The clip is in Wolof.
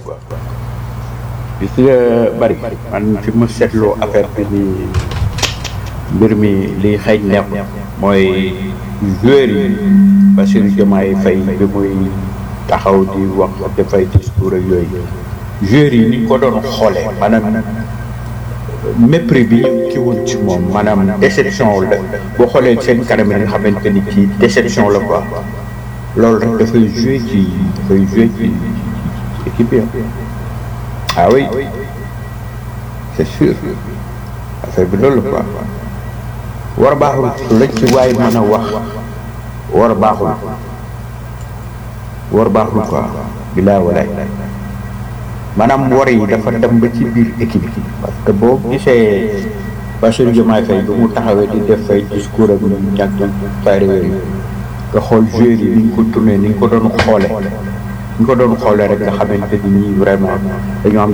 gis nga bari man fi ma seetloo affaire bi ni mbir mi li xëy neex mooy joueurs yi Bassirou Diomaye Faye bi muy taxaw di wax dafay discours ak yooyu joueurs yi ni ñu ko doon xoolee maanaam mépris bi ñu ki woon ci moom maanaam déception la boo xoolee seen kanam yi nga xamante ni ci déception la quoi loolu rek dafay joué ci équipe bi ah oui c'est sûr affaire bi loolu la quoi war baaxul lañ ci waay mën a wax war baaxul quoi bilaa walaay maanaam war yi dafa dem ba ci biir équipe bi parce que boo gisee Bassirou Diomaye Faye bi mu taxawee di def fay discours ak ñu ñàkk fayre yooyu nga xool joueurs yi ni ñu ko tourné ni ñu ko doon xoolee rek nga xamante ni ñii vraiment dañoo am